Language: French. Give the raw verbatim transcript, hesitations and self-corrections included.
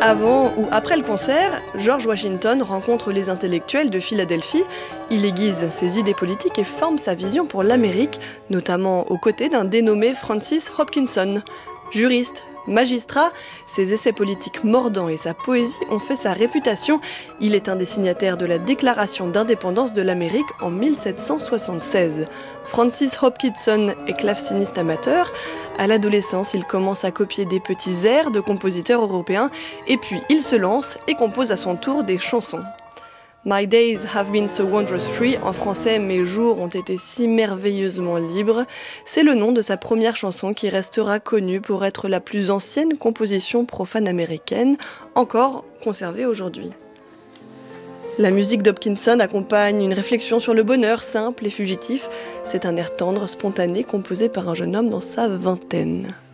Avant ou après le concert, George Washington rencontre les intellectuels de Philadelphie, il aiguise ses idées politiques et forme sa vision pour l'Amérique, notamment aux côtés d'un dénommé Francis Hopkinson. Juriste, magistrat, ses essais politiques mordants et sa poésie ont fait sa réputation. Il est un des signataires de la Déclaration d'indépendance de l'Amérique en mille sept cent soixante-seize. Francis Hopkinson est claveciniste amateur. À l'adolescence, il commence à copier des petits airs de compositeurs européens et puis il se lance et compose à son tour des chansons. My days have been so wondrous free, en français, mes jours ont été si merveilleusement libres, c'est le nom de sa première chanson qui restera connue pour être la plus ancienne composition profane américaine, encore conservée aujourd'hui. La musique d'Hopkinson accompagne une réflexion sur le bonheur simple et fugitif, c'est un air tendre, spontané, composé par un jeune homme dans sa vingtaine.